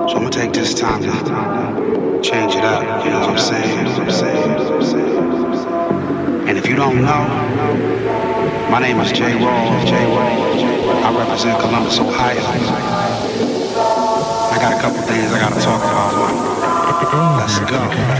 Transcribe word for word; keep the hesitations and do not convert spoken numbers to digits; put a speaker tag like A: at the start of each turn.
A: So I'm gonna take this time to change it up, you know what I'm saying? I'm saying, I'm saying. And if you don't know, my name is Jay Rawls. Jay Rawls. I represent Columbus, Ohio. I got a couple things I gotta talk about. Let's go.